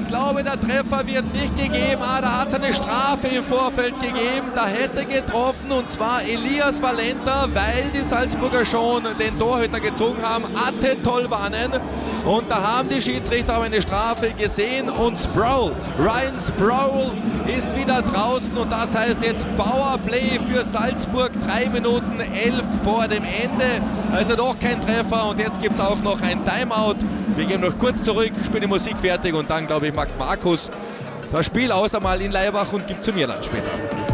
glaube, der Treffer wird nicht gegeben. Da hat es eine Strafe im Vorfeld gegeben. Da hätte getroffen, und zwar Elias Valenta, weil die Salzburger schon den Torhüter gezogen haben, Atte Tolvanen. Und da haben die Schiedsrichter auch eine Strafe gesehen, und Sproul, Ryan Sproul ist wieder draußen, und das heißt jetzt Powerplay für Salzburg, 3 Minuten 11 vor dem Ende. Also doch kein Treffer, und jetzt gibt es auch noch ein Timeout. Wir gehen noch kurz zurück, spielen die Musik fertig, und dann, glaube ich, macht Markus das Spiel außer mal in Laibach und gibt zu mir dann später.